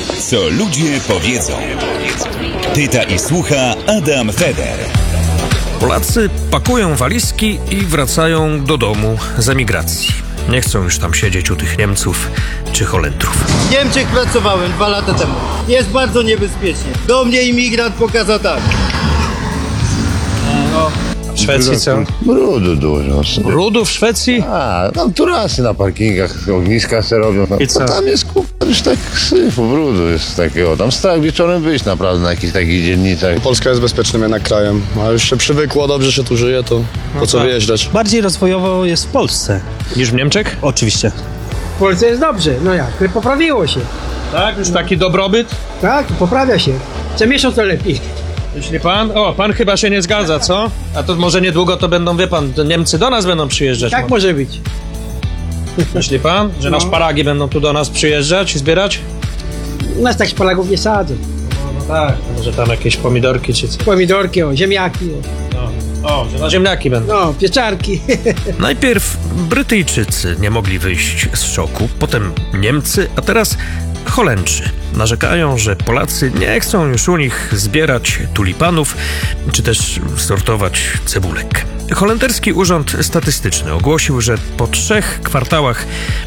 Co ludzie powiedzą. Pyta i słucha Adam Feder. Polacy pakują walizki i wracają do domu z emigracji. Nie chcą już tam siedzieć u tych Niemców czy Holendrów. W Niemczech pracowałem 2 lata temu. Jest bardzo niebezpiecznie. Do mnie imigrant pokazał tak. W Szwecji co? Brudu dużo. Brudu w Szwecji? A, tam turasy na parkingach, ogniska se robią. I co? Tam jest już tak syfu, brudu jest takiego. Tam strach wieczorem wyjść naprawdę na jakichś takich dzielnicach. Polska jest bezpiecznym jednak krajem, a już się przywykło, dobrze się tu żyje, to po co wyjeżdżać? Bardziej rozwojowo jest w Polsce. Niż w Niemczech? Oczywiście. W Polsce jest dobrze, no jak, poprawiło się. Tak, już taki dobrobyt? Tak, poprawia się. Co miesiąc to lepiej. Myśli pan? O, pan chyba się nie zgadza, co? A to może niedługo to będą, wie pan, Niemcy do nas będą przyjeżdżać. Tak może być. Myśli pan, że na szparagi będą tu do nas przyjeżdżać i zbierać? U nas tak szparagów nie sadzą. No tak, może tam jakieś pomidorki czy co? Pomidorki, ziemniaki, Że na ziemniaki będą. pieczarki. Najpierw Brytyjczycy nie mogli wyjść z szoku, potem Niemcy, a teraz Holendrzy. Narzekają, że Polacy nie chcą już u nich zbierać tulipanów, czy też sortować cebulek. Holenderski Urząd Statystyczny ogłosił, że po 3 kwartałach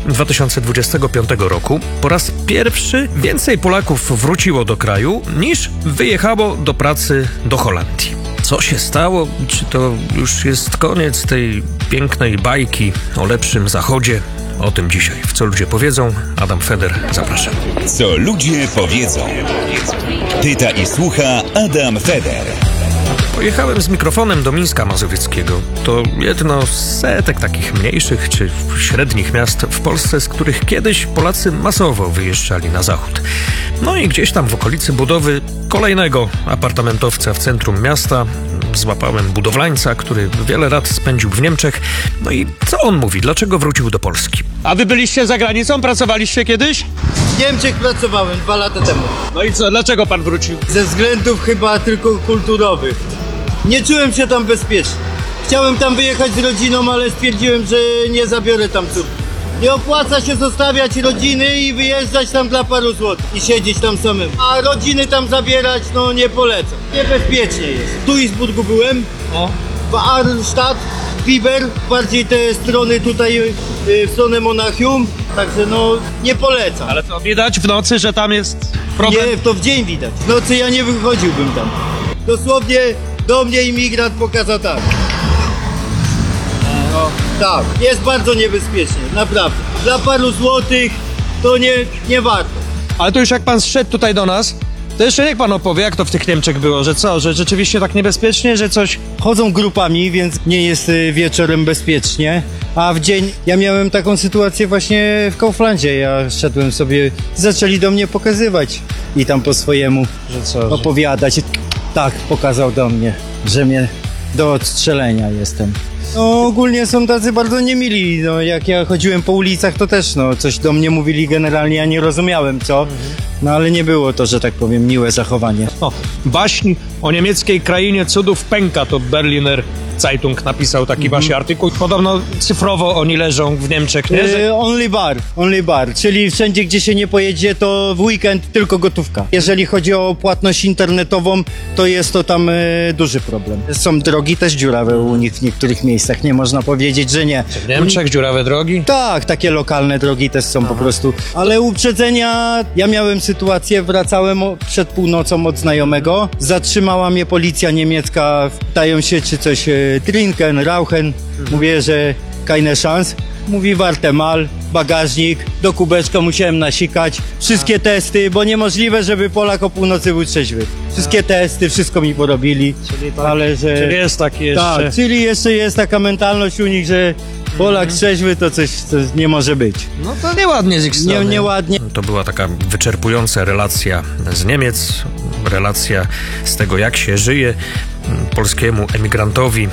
2025 roku po raz pierwszy więcej Polaków wróciło do kraju niż wyjechało do pracy do Holandii. Co się stało? Czy to już jest koniec tej pięknej bajki o lepszym zachodzie? O tym dzisiaj w Co ludzie powiedzą. Adam Feder, zapraszam. Co ludzie powiedzą. Pyta i słucha Adam Feder. Pojechałem z mikrofonem do Mińska Mazowieckiego. To jedno z setek takich mniejszych czy średnich miast w Polsce, z których kiedyś Polacy masowo wyjeżdżali na zachód. No i gdzieś tam w okolicy budowy kolejnego apartamentowca w centrum miasta złapałem budowlańca, który wiele lat spędził w Niemczech. No i co on mówi? Dlaczego wrócił do Polski? A wy byliście za granicą? Pracowaliście kiedyś? W Niemczech pracowałem 2 lata temu. No i co? Dlaczego pan wrócił? Ze względów chyba tylko kulturowych. Nie czułem się tam bezpiecznie. Chciałem tam wyjechać z rodziną, ale stwierdziłem, że nie zabiorę tam córki. Nie opłaca się zostawiać rodziny i wyjeżdżać tam dla paru złotych i siedzieć tam samemu. A rodziny tam zabierać, no nie polecam. Niebezpiecznie jest. W Duisburgu byłem, w Arnstadt, Biber, bardziej te strony tutaj w stronę Monachium, także no nie polecam. Ale to widać w nocy, że tam jest problem? Nie, to w dzień widać. W nocy ja nie wychodziłbym tam. Dosłownie do mnie imigrant pokazał tak. Tak, jest bardzo niebezpiecznie, naprawdę. Dla paru złotych to nie warto. Ale to już jak pan zszedł tutaj do nas, to jeszcze niech pan opowie, jak to w tych Niemczech było, że co, że rzeczywiście tak niebezpiecznie, że coś... Chodzą grupami, więc nie jest wieczorem bezpiecznie, a w dzień ja miałem taką sytuację właśnie w Kauflandzie. Ja szedłem sobie, zaczęli do mnie pokazywać i tam po swojemu Że co, opowiadać. Tak, pokazał do mnie, że mnie do odstrzelenia jestem. No ogólnie są tacy bardzo niemili, no jak ja chodziłem po ulicach to też no coś do mnie mówili generalnie, ja nie rozumiałem co, no ale nie było to, że tak powiem, miłe zachowanie. O, baśń o niemieckiej krainie cudów pęka, to Berliner Zeitung napisał taki właśnie artykuł. Podobno cyfrowo oni leżą w Niemczech, nie? Only bar, czyli wszędzie gdzie się nie pojedzie to w weekend tylko gotówka. Jeżeli chodzi o płatność internetową, to jest to tam duży problem. Są drogi też dziurawe u nich w niektórych miejscach, nie można powiedzieć, że nie. W Niemczech dziurawe drogi? Tak, takie lokalne drogi też są po prostu. Ale uprzedzenia, ja miałem sytuację, wracałem przed północą od znajomego, zatrzymała mnie policja niemiecka, pytają się czy coś trinken, rauchen, mówię, że keine Chance. Mówi warte mal, bagażnik, do kubeczka musiałem nasikać, wszystkie testy, bo niemożliwe, żeby Polak o północy był trzeźwy. Wszystkie testy, wszystko mi porobili, ale że... Czyli jest taki jeszcze... Tak, czyli jeszcze jest taka mentalność u nich, że Polak trzeźwy to coś nie może być. No to nieładnie z ich strony. Nieładnie. To była taka wyczerpująca relacja z Niemiec, relacja z tego, jak się żyje polskiemu emigrantowi